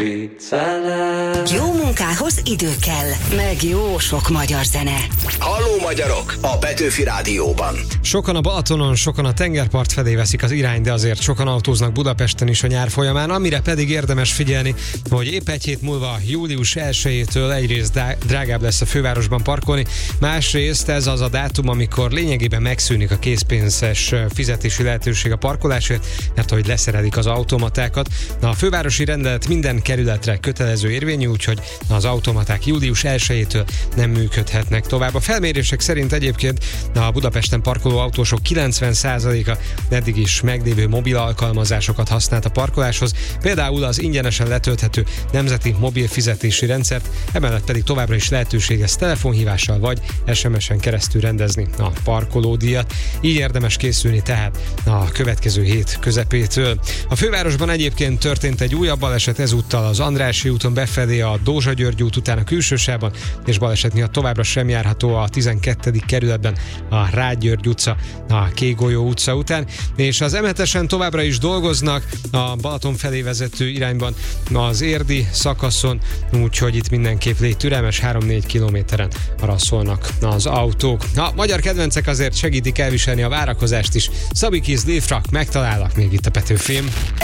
Jó munkához idő kell, meg jó sok magyar zene. Halló magyarok, a Petőfi Rádióban. Sokan a Balatonon, sokan a tengerpart felé veszik az irányt, de azért sokan autóznak Budapesten is a nyár folyamán, amire pedig érdemes figyelni, hogy épp egy hét múlva, július 1-től egyrészt drágább lesz a fővárosban parkolni, másrészt ez az a dátum, amikor lényegében megszűnik a készpénzes fizetési lehetőség a parkolásért, mert hogy leszerelik az automatákat. A fővárosi rendelet minden kerületre kötelező érvényű, úgyhogy az automaták július 1-től nem működhetnek tovább. A felmérések szerint egyébként a Budapesten parkoló autósok 90%-a eddig is meglévő mobil alkalmazásokat használt a parkoláshoz, például az ingyenesen letölthető nemzeti mobil fizetési rendszert, emellett pedig továbbra is lehetőséges telefonhívással vagy SMS-en keresztül rendezni a parkolódíjat. Így érdemes készülni tehát a következő hét közepétől. A fővárosban egyébként történt egy újabb baleset, ezúttal az Andrássy úton befelé a Dózsa-György út után a külsősávban, és baleset miatt továbbra sem járható a 12. kerületben a Rád György utca, a Kégolyó utca után, és az M7-esen továbbra is dolgoznak a Balaton felé vezető irányban az érdi szakaszon, úgyhogy itt mindenképp légy türelmes, 3-4 kilométeren rasszolnak az autók. A magyar kedvencek azért segítik elviselni a várakozást is. Szabi Kiss, Leaf Truck, megtalállak még itt a Petőfin.